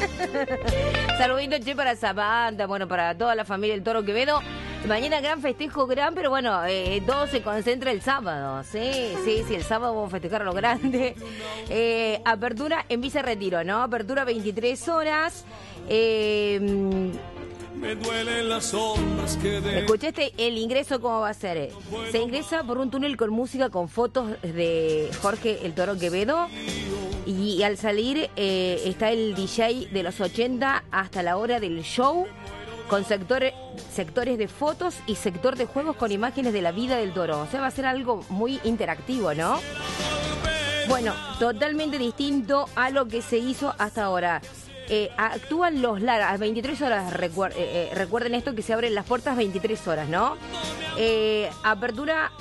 Saludito, che, para Zapata, bueno, para toda la familia del Toro Quevedo. Mañana gran festejo, pero bueno, todo se concentra el sábado. Sí, el sábado vamos a festejar a lo grande. Apertura en Villa Retiro, ¿no? Apertura 23 horas. Me duelen las sombras que de... ¿Escuchaste el ingreso cómo va a ser? Se ingresa por un túnel con música, con fotos de Jorge el Toro Quevedo. Y al salir está el DJ de los 80 hasta la hora del show, con sectores de fotos y sector de juegos con imágenes de la vida del toro. O sea, va a ser algo muy interactivo, ¿no? Bueno, totalmente distinto a lo que se hizo hasta ahora. Actúan los Lara a 23 horas, recuerden esto, que se abren las puertas 23 horas, ¿no? Apertura